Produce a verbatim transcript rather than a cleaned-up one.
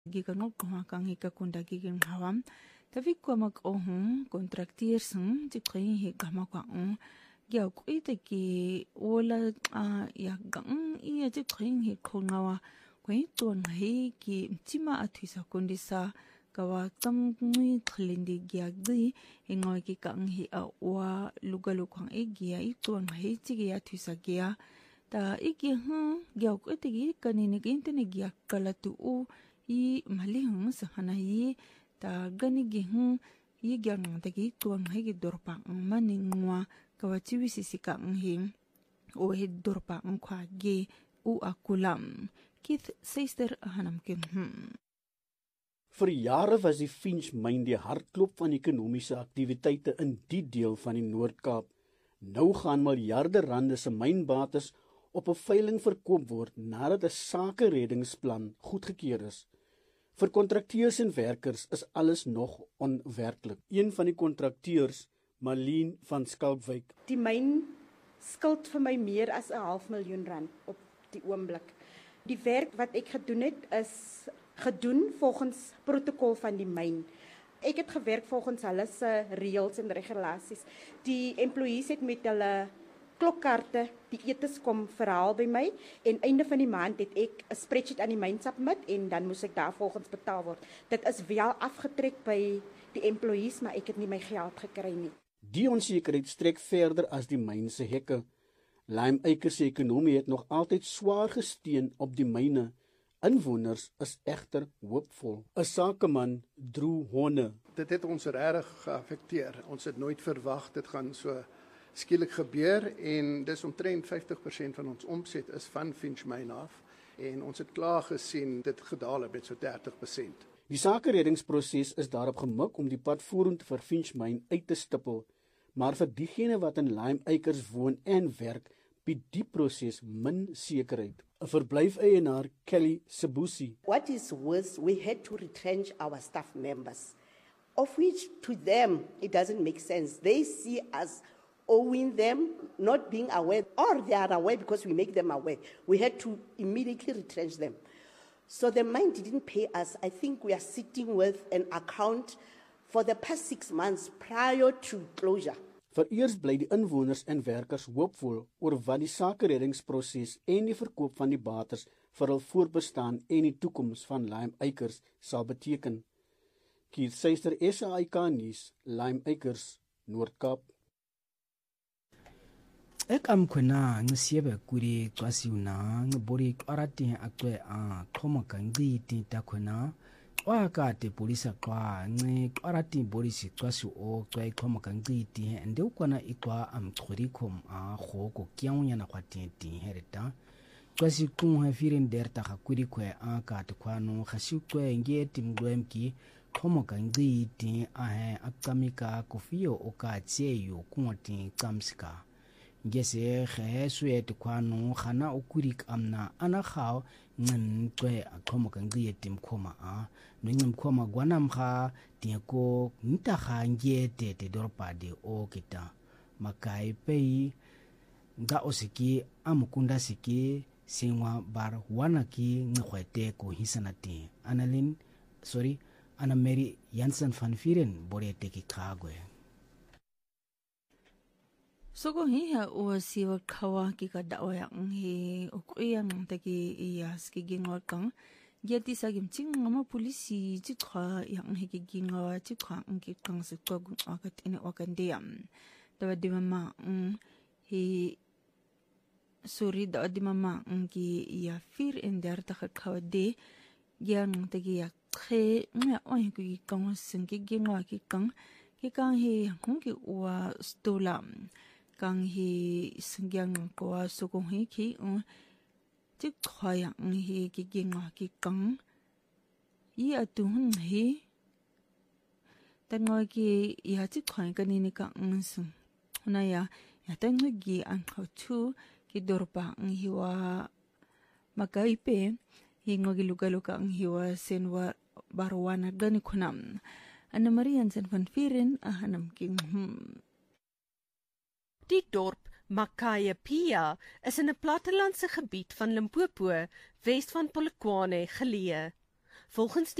Gigan ook kang hika kunda gigan hawam. Tapi kwa mag ohun contracteurs di kaya hika makwang Gia kuita ki wala ya gang iya di kaya hika ngawa kaya tuan hai ki tima atuisa kundisa kawa tamngui thlindi gia gi ingoi ki kang hi awa lugalukang igia ituan hai tigi atuisa gia ta igia hm gia kuita gi kanini intene gia kalatu u I malihang sa hanayi ta gani gihung yi gyang ta gi tuang hai gi dorpa ang maningwa kawachi wisisika ang him o he dorpa ang kwa ge u akulam Keith Seister hanam kin hm Vir jare was die Finch myn die hartklop van ekonomiese aktiwiteite in die deel van die Noord-Kaap. Nou gaan miljarde rande se mynbates op 'n veiling verkoop word nadat 'n sakereddingsplan goedgekeur is. Vir kontrakteurs en werkers is alles nog onwerklik. Een van die kontrakteurs, Marlene van Skalkwyk. Die myn skuld vir my meer as 'n half miljoen rand op die oomblik. Die werk wat ek gedoen het is gedoen volgens protokol van die myn. Ek het gewerk volgens hulle se reëls en regulasies. Die employees het met hulle klokkaarte die etes kom verhaal by my en einde van die maand het ek 'n spreadsheet aan die myn submit en dan moes ek daar volgens betaal word. Dit is wel afgetrek by die employees, maar ek het nie my geld gekry nie. Die onsekerheid strek verder as die myn se hekke. Lime Acres se ekonomie het nog altyd swaar gesteun op die myne. Inwoners is egter hoopvol. 'n Sakeman, Drew Honne. Dit het ons regtig geaffekteer. Ons het nooit verwag dit gaan so skielik gebeur en dis omtrent vyftig persent van ons omset is van Finch myn af en ons het klaar gesien dit gedaal het met so dertig persent. Die sakereddingsproses is daarop gemik om die pad vorentoe vir Finch myn uit te stippel, maar vir diegene wat in Lime Acres woon en werk, bied die proses min sekerheid. 'n Verblyf-eienaar, Kelly Sebusi. What is worse, we had to retrench our staff members, of which to them it doesn't make sense. They see us owing them, not being aware, or they are aware because we make them aware. We had to immediately retrench them. So the mine didn't pay us. I think we are sitting with an account for the past six months prior to closure. Vereers bly die inwoners en werkers hoopvol oor wat die sakereddingsproses en die verkoop van die bates vir hul voortbestaan en die toekoms van Lime Acres sal beteken. Keith Seister, S A I K nuus, Lime Acres, Noord-Kaap. Ek am kwena ngisiebe kuri twasiuna ngibori arati akwe a khomaka ngiti takwena waka te polisa kwa ngi arati polisi twasi o twai khomaka ngiti ende ukwana ikwa am khorikom a khoko kyaunya na kwatenti herita twasi kun firin derta khakuri kwe a ka tkwano khashikwe ngeti mgwemki khomaka ngiti a he akamika kofio okatseyo kunti kamska ngese kheswe tkwano khana ukurik amna ana khaw ngcwe aqhomoka ngiye timkhoma a nongcimkhoma gwanamkha tieko ntaga ngete te dorpade o kita makai pei nga osiki amukunda siki singwa bar wanaki ngkhwete ko hisanati analin sorry ana Mary Jansen van Vieren borete ki khagwe. Soko hiya o siwa kawa ki ka dawa yang hi ukuyang taki iyas ki gingwa kang yati sagim ching ngama polisi chikha yang hi ki gingwa chikha ngki kang se kwa gung akat ine wakandiyam dawa di mama hi suri dawa di mama ngki iya fir indar takha kawa de yang taki ya khe nga ohi ki kang sing ki gingwa ki kang ki kang hi hongki uwa stolam kang hi sengyang ko sukong hi ki un ti khoyang hi ki ginga ki kang yi atun hi tangoy ki ya ti khoy kanini ka unsung na ya ya tangoy gi ang khaw chu ki dorpa ang hiwa makai pe hi ngogi lugaluka ang hiwa senwa barwana gani khunam Anna Marian Jansen van Vieren ahanam king hmm. Die dorp Makayapia is in 'n plattelandse gebied van Limpopo, wes van Polokwane geleë. Volgens